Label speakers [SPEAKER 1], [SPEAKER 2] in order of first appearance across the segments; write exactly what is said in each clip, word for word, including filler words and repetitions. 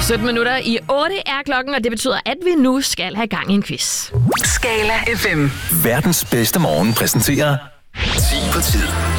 [SPEAKER 1] sytten minutter i otte er klokken, og det betyder, at vi nu skal have gang i en quiz.
[SPEAKER 2] Skala F M.
[SPEAKER 3] Verdens bedste morgen præsenterer ti på tid.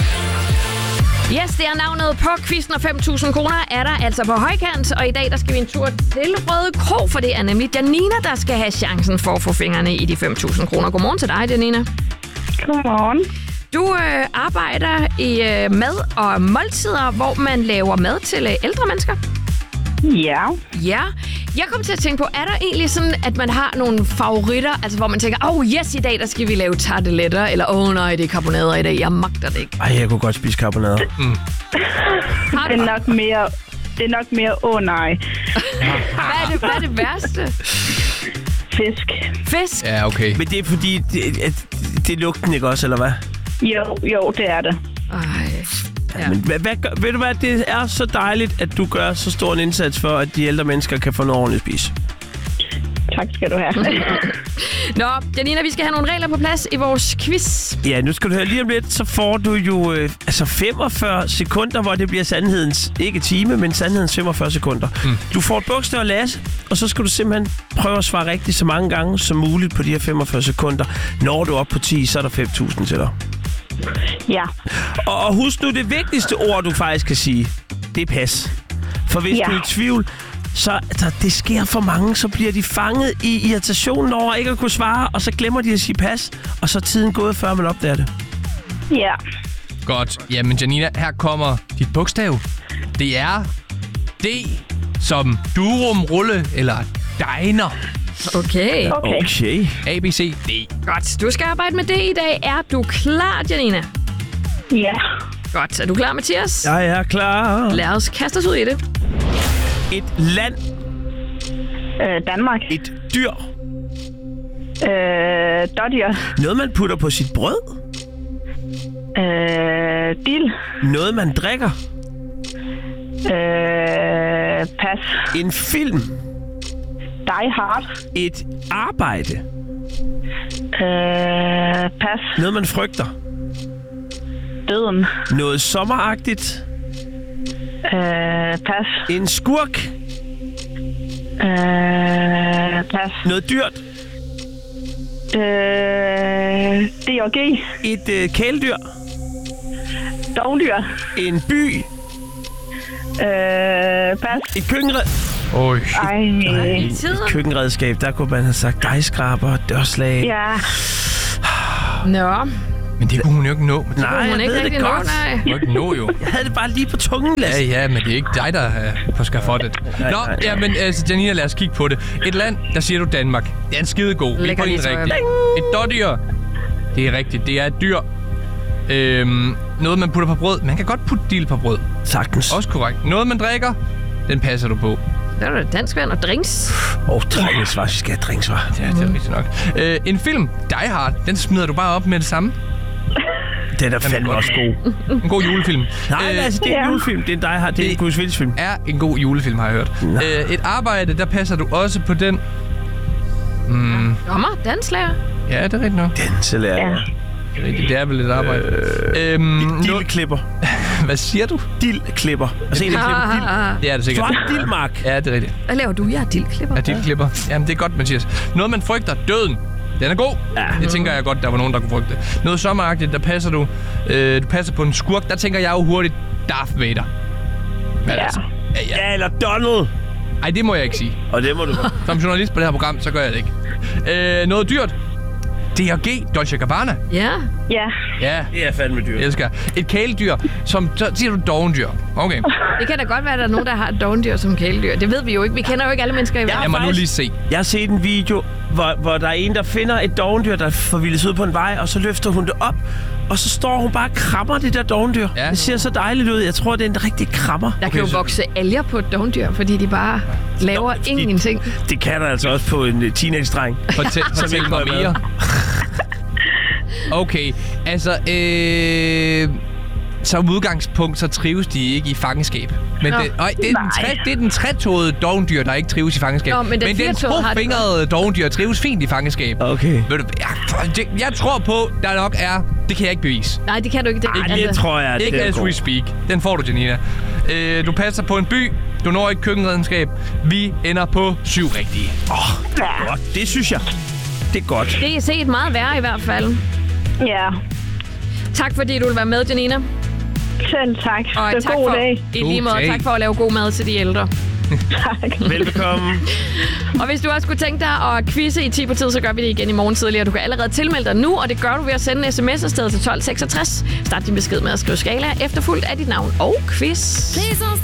[SPEAKER 1] Yes, det er navnet på quizzen, og fem tusind kroner er der altså på højkant. Og i dag der skal vi en tur til Røde Kro, for det er nemlig Janina, der skal have chancen for at få fingrene i de fem tusind kroner. Godmorgen til dig, Janina.
[SPEAKER 4] Godmorgen.
[SPEAKER 1] Du øh, arbejder i øh, mad og måltider, hvor man laver mad til øh, ældre mennesker.
[SPEAKER 4] Ja.
[SPEAKER 1] Ja. Jeg kom til at tænke på, er der egentlig sådan, at man har nogle favoritter, altså hvor man tænker, åh oh, yes, i dag der skal vi lave tarteletter, eller åh oh, nej, det er karbonader i dag, jeg magter det ikke.
[SPEAKER 5] Ej, jeg kunne godt spise karbonader. Mm.
[SPEAKER 4] Det er nok mere, det er nok mere, åh oh, nej.
[SPEAKER 1] Hvad er det, hvad er det værste?
[SPEAKER 4] Fisk.
[SPEAKER 1] Fisk?
[SPEAKER 5] Ja, okay. Men det er fordi, det, det er lugten, ikke også, eller hvad?
[SPEAKER 4] Jo, jo, det er det.
[SPEAKER 1] Ej.
[SPEAKER 5] Ja. Men hvad, hvad, ved du hvad, det er så dejligt, at du gør så stor en indsats for, at de ældre mennesker kan få noget ordentligt at spise.
[SPEAKER 4] Tak skal du have.
[SPEAKER 1] Nå, Janina, vi skal have nogle regler på plads i vores quiz.
[SPEAKER 5] Ja, nu skal du høre lige om lidt, så får du jo øh, altså femogfyrre sekunder, hvor det bliver sandhedens, ikke time, men sandhedens femogfyrre sekunder. Mm. Du får et bogstav at læse, og så skal du simpelthen prøve at svare rigtigt så mange gange som muligt på de her femogfyrre sekunder. Når du er op på ti, så er der fem tusind til dig.
[SPEAKER 4] Ja.
[SPEAKER 5] Og, og husk nu, det vigtigste ord, du faktisk kan sige, det er pas. For hvis ja. du er i tvivl, så altså, det sker for mange, så bliver de fanget i irritationen over ikke at kunne svare, og så glemmer de at sige pas, og så er tiden gået, før man opdager det.
[SPEAKER 4] Ja.
[SPEAKER 6] Godt. Jamen, Janina, her kommer dit bogstav. Det er D som durum, rulle eller diner.
[SPEAKER 1] Okay.
[SPEAKER 4] Okay.
[SPEAKER 5] Okay.
[SPEAKER 6] A, B, C, D.
[SPEAKER 1] Godt. Du skal arbejde med det i dag. Er du klar, Janina?
[SPEAKER 4] Ja.
[SPEAKER 1] Godt. Er du klar, Mathias?
[SPEAKER 5] Jeg er klar.
[SPEAKER 1] Lad os kaste os ud i det.
[SPEAKER 5] Et land.
[SPEAKER 4] Øh, Danmark.
[SPEAKER 5] Et dyr.
[SPEAKER 4] Øh, dårdyr.
[SPEAKER 5] Noget, man putter på sit brød.
[SPEAKER 4] Øh, dild.
[SPEAKER 5] Noget, man drikker.
[SPEAKER 4] Øh, pas.
[SPEAKER 5] En film.
[SPEAKER 4] Die Hard.
[SPEAKER 5] Et arbejde.
[SPEAKER 4] Øh, pas.
[SPEAKER 5] Noget, man frygter.
[SPEAKER 4] Døden.
[SPEAKER 5] Noget sommeragtigt.
[SPEAKER 4] Øh, pas.
[SPEAKER 5] En skurk.
[SPEAKER 4] Øh, pas.
[SPEAKER 5] Noget dyrt.
[SPEAKER 4] Øh, D og G.
[SPEAKER 5] Et øh, kæledyr.
[SPEAKER 4] Dovdyr.
[SPEAKER 5] En by.
[SPEAKER 4] Øh, pas.
[SPEAKER 5] Et køkkenredskab.
[SPEAKER 6] Oj.
[SPEAKER 4] Ej.
[SPEAKER 5] Et køkkenredskab, der kunne man have sagt dejskraber, dørslag.
[SPEAKER 4] Ja.
[SPEAKER 1] Nå.
[SPEAKER 6] Men det kunne hun jo ikke nå.
[SPEAKER 5] Nej, jeg
[SPEAKER 1] Hun
[SPEAKER 5] ved
[SPEAKER 1] ikke
[SPEAKER 5] det
[SPEAKER 1] rigtig
[SPEAKER 5] godt.
[SPEAKER 1] nå, nej.
[SPEAKER 6] Du ikke nå jo.
[SPEAKER 5] Jeg havde det bare lige på tungen, Lasse.
[SPEAKER 6] Ja, ja, men det er ikke dig, der er på skafottet.
[SPEAKER 5] Nej,
[SPEAKER 6] Nå,
[SPEAKER 5] nej, nej.
[SPEAKER 6] ja, men altså, Janina, lad os kigge på det. Et land, der siger du Danmark. Det er en skidegod.
[SPEAKER 1] Lækker
[SPEAKER 6] Det er
[SPEAKER 1] lige så
[SPEAKER 6] rigtigt. Et dårdyr. Det er rigtigt. Det er et dyr. Øhm, noget, man putter på brød. Man kan godt putte dild på brød.
[SPEAKER 5] Sagtens.
[SPEAKER 6] Også korrekt. Noget, man drikker. Den passer du på.
[SPEAKER 1] Der er der dansk vand og drinks.
[SPEAKER 5] Åh, oh, drinksvar. Vi skal have drinksvar.
[SPEAKER 6] Ja, det er rigtigt nok. Øh, en film. Die Hard. Den smider du bare op med det samme.
[SPEAKER 5] Den er fandme også god.
[SPEAKER 6] En god julefilm.
[SPEAKER 5] Nej, øh, altså, det er en
[SPEAKER 4] ja.
[SPEAKER 5] julefilm. Det er en Die Hard. Det er en Bruce Willis-film.
[SPEAKER 6] Er en god julefilm, har jeg hørt. Øh, et arbejde, der passer du også på den. Mm,
[SPEAKER 1] Dommer, danslager.
[SPEAKER 6] ja, det er rigtigt nok.
[SPEAKER 5] Den så lærer jeg.
[SPEAKER 6] Det er rigtigt. Det er vel et arbejde. Øh, øhm,
[SPEAKER 5] Dildklipper.
[SPEAKER 6] Hvad siger du?
[SPEAKER 5] Dildklipper. Altså en, der klipper dild.
[SPEAKER 6] Det er det
[SPEAKER 5] Du
[SPEAKER 6] sikkert.
[SPEAKER 5] har en dildmark.
[SPEAKER 6] Ja, det er rigtigt.
[SPEAKER 1] Hvad laver du? Jeg er dildklipper.
[SPEAKER 6] Ja, dit klipper. Jamen, det er godt, Mathias. Noget, man frygter. Døden. Den er god.
[SPEAKER 5] Ja.
[SPEAKER 6] Det tænker jeg godt, der var nogen, der kunne frygte. Noget sommeragtigt, der passer du. Øh, du passer på en skurk. Der tænker jeg jo hurtigt Darth Vader. Men
[SPEAKER 4] Ja.
[SPEAKER 6] altså, ja, ja.
[SPEAKER 5] Ja, eller Donald.
[SPEAKER 6] Ej, det må jeg ikke sige.
[SPEAKER 5] Og det må du.
[SPEAKER 6] Som journalist på det her program, så gør jeg det ikke. Øh, noget dyrt. D og G. Dolce Gabbana.
[SPEAKER 1] Ja.
[SPEAKER 4] Ja.
[SPEAKER 6] Ja,
[SPEAKER 5] Det er fandme dyrt.
[SPEAKER 6] jeg elsker. Et kæledyr, som så siger du dovendyr. Okay.
[SPEAKER 1] Det kan da godt være, at der er nogen, der har et dovendyr som kæledyr. Det ved vi jo ikke. Vi kender jo ikke alle mennesker i verden.
[SPEAKER 6] Jeg må nu
[SPEAKER 5] faktisk-
[SPEAKER 6] lige se.
[SPEAKER 5] Jeg har set en video, hvor, hvor der er en, der finder et dovendyr, der forvildes ud på en vej, og så løfter hun det op, og så står hun bare og krammer det der dovendyr.
[SPEAKER 6] Ja.
[SPEAKER 5] Det ser så dejligt ud. Jeg tror, det er en rigtig krammer.
[SPEAKER 1] Der kan jo
[SPEAKER 6] så-
[SPEAKER 1] vokse alger på et dovendyr, fordi de bare laver
[SPEAKER 5] fordi-
[SPEAKER 1] ingenting.
[SPEAKER 5] Det kan der altså også på en uh, teenage-dreng.
[SPEAKER 6] Fortæl, fortæl
[SPEAKER 5] ikke
[SPEAKER 6] mig
[SPEAKER 5] må have
[SPEAKER 6] mere. Okay, altså, øh, som udgangspunkt, så trives de ikke i fangenskab. Men
[SPEAKER 1] Nå.
[SPEAKER 6] det, øj, det, er den
[SPEAKER 4] Nej.
[SPEAKER 6] tre, det er den tretåede dovendyr, der ikke trives i fangenskab.
[SPEAKER 1] Nå, men den
[SPEAKER 6] men den
[SPEAKER 1] firetåede har det
[SPEAKER 6] tofingrede dovendyr trives fint i fangenskab.
[SPEAKER 5] Okay.
[SPEAKER 6] Ved du, jeg, det, jeg tror på, der nok er... Det kan jeg ikke bevise.
[SPEAKER 1] Nej, det kan du ikke. Det,
[SPEAKER 5] Ej, det tror jeg, at
[SPEAKER 6] Ikke
[SPEAKER 5] det er
[SPEAKER 6] as
[SPEAKER 5] god.
[SPEAKER 6] we speak. Den får du, Janina. Øh, du passer på en by. Du når ikke køkkenredenskab. Vi ender på syv rigtige.
[SPEAKER 5] Åh, oh,
[SPEAKER 4] Ja.
[SPEAKER 5] godt. Det synes jeg. Det er godt.
[SPEAKER 1] Det er set meget værre i hvert fald.
[SPEAKER 4] Ja.
[SPEAKER 1] Tak fordi du vil være med, Janina.
[SPEAKER 4] Selv tak.
[SPEAKER 1] Og
[SPEAKER 4] Det er
[SPEAKER 1] tak
[SPEAKER 4] god
[SPEAKER 1] for,
[SPEAKER 4] dag.
[SPEAKER 1] i lige måde,
[SPEAKER 6] God dag.
[SPEAKER 1] tak for at lave god mad til de ældre.
[SPEAKER 4] Tak.
[SPEAKER 5] Velbekomme.
[SPEAKER 1] Og hvis du også kunne tænke dig at quizze i ti på tid, så gør vi det igen i morgen tidligere. Du kan allerede tilmelde dig nu, og det gør du ved at sende en sms afsted til tolv seksogtres. Start din besked med at skrive skala, efterfulgt af dit navn og quiz.
[SPEAKER 2] Please don't